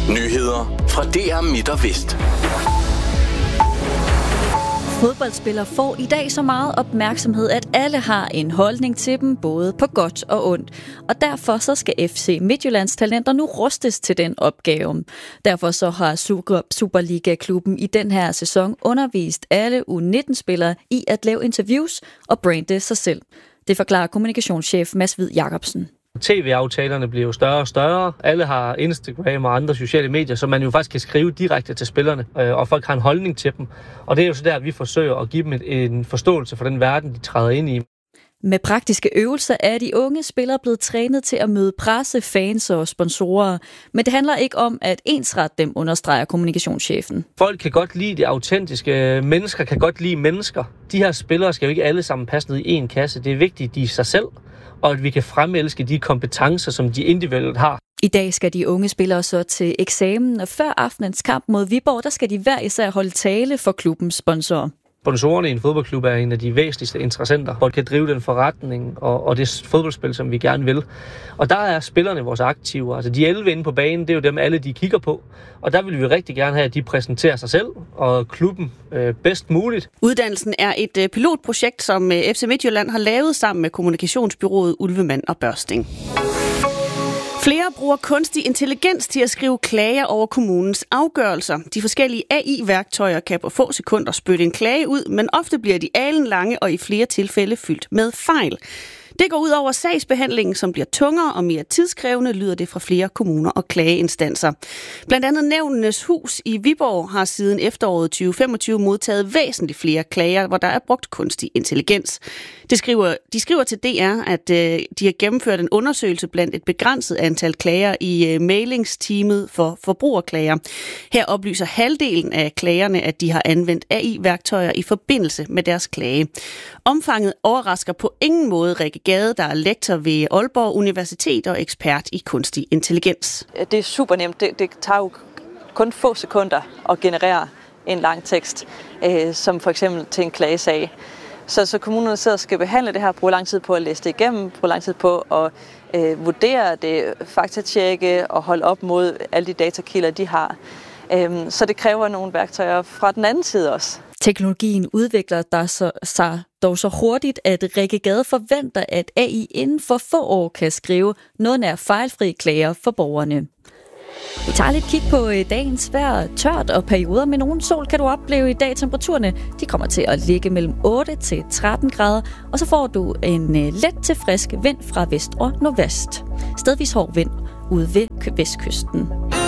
Nyheder fra DR Midt og Vest. Fodboldspillere får i dag så meget opmærksomhed, at alle har en holdning til dem, både på godt og ondt. Og derfor så skal FC Midtjyllands talenter nu rustes til den opgave. Derfor så har Superliga-klubben i den her sæson undervist alle U19-spillere i at lave interviews og brande sig selv. Det forklarer kommunikationschef Mads Hvid Jacobsen. TV-aftalerne bliver jo større og større. Alle har Instagram og andre sociale medier, så man jo faktisk kan skrive direkte til spillerne, og folk har en holdning til dem. Og det er jo så der, vi forsøger at give dem en forståelse for den verden, de træder ind i. Med praktiske øvelser er de unge spillere blevet trænet til at møde presse, fans og sponsorer. Men det handler ikke om at ensrette dem, understreger kommunikationschefen. Folk kan godt lide det autentiske. Mennesker kan godt lide mennesker. De her spillere skal jo ikke alle sammen passe ned i en kasse. Det er vigtigt, at de er sig selv, og at vi kan fremelske de kompetencer, som de individuelt har. I dag skal de unge spillere så til eksamen, og før aftenens kamp mod Viborg, der skal de hver især holde tale for klubbens sponsorer. Sponsorerne i en fodboldklub er en af de væsentligste interessenter, hvor de kan drive den forretning og det fodboldspil, som vi gerne vil. Og der er spillerne vores aktiver. Altså de 11 inde på banen, det er jo dem alle, de kigger på. Og der vil vi rigtig gerne have, at de præsenterer sig selv og klubben bedst muligt. Uddannelsen er et pilotprojekt, som FC Midtjylland har lavet sammen med kommunikationsbyrået Ulvemand og Børsting. Flere bruger kunstig intelligens til at skrive klager over kommunens afgørelser. De forskellige AI-værktøjer kan på få sekunder spytte en klage ud, men ofte bliver de alenlange og i flere tilfælde fyldt med fejl. Det går ud over sagsbehandlingen, som bliver tungere og mere tidskrævende, lyder det fra flere kommuner og klageinstanser. Blandt andet Nævnenes Hus i Viborg har siden efteråret 2025 modtaget væsentligt flere klager, hvor der er brugt kunstig intelligens. De skriver til DR, at de har gennemført en undersøgelse blandt et begrænset antal klager i mailingsteamet for forbrugerklager. Her oplyser halvdelen af klagerne, at de har anvendt AI-værktøjer i forbindelse med deres klage. Omfanget overrasker på ingen måde Rikke Gade, der er lektor ved Aalborg Universitet og ekspert i kunstig intelligens. Det er super nemt. Det tager jo kun få sekunder at generere en lang tekst, som for eksempel til en klagesag. Så kommunerne sidder og skal behandle det her, bruger lang tid på at læse det igennem, bruger lang tid på at vurdere det, faktatjekke og holde op mod alle de datakilder, de har. Så det kræver nogle værktøjer fra den anden side også. Teknologien udvikler sig dog så hurtigt, at Rikke Gade forventer, at AI inden for få år kan skrive noget nær fejlfri klager for borgerne. Vi tager lidt kig på dagens vejr. Tørt og perioder med nogen sol kan du opleve i dag. Temperaturerne de kommer til at ligge mellem 8 til 13 grader, og så får du en let til frisk vind fra vest og nordvest. Stedvis hård vind ude ved vestkysten.